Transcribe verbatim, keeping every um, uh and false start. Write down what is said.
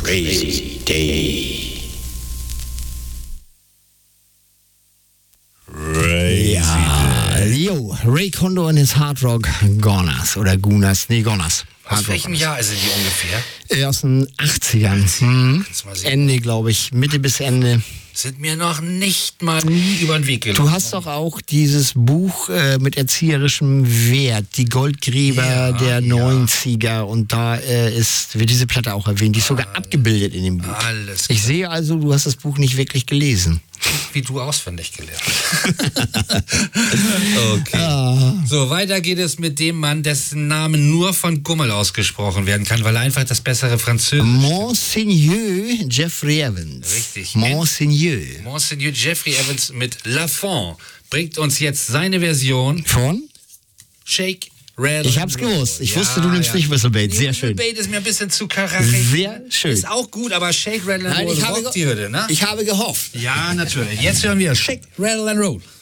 Crazy Day. Ja, yo, Ray Kondo und his Hard Rock Goners oder Gunas, nee, Goners. Aus welchem Jahr sind die ungefähr? Aus den achtzigern. Hm. Ende, glaube ich, Mitte bis Ende. Sind mir noch nicht mal nie über den Weg gelaufen. Du hast doch auch dieses Buch äh, mit erzieherischem Wert, die Goldgräber ja, der ja. neunziger, und da äh, ist, wird diese Platte auch erwähnt, die ist sogar abgebildet in dem Buch. Alles klar. Ich sehe also, du hast das Buch nicht wirklich gelesen. Wie du auswendig gelernt hast. Okay. Ah. So, weiter geht es mit dem Mann, dessen Name nur von Gummel ausgesprochen werden kann, weil er einfach das bessere Französisch Monseigneur Jeffrey Evans. Richtig. Monseigneur. Monseigneur Jeffrey Evans mit La Fond bringt uns jetzt seine Version von Shake, Rattle. Ich hab's gewusst. Ich ja, wusste, du nimmst ja. nicht Whistlebait. Sehr schön. Whistlebait ist mir ein bisschen zu karachig. Sehr schön. Ist auch gut, aber Shake, Rattle and Nein, Roll ich habe rockt die Hütte, ne? Ich habe gehofft. Ja, natürlich. Jetzt hören wir Shake, Rattle and Roll.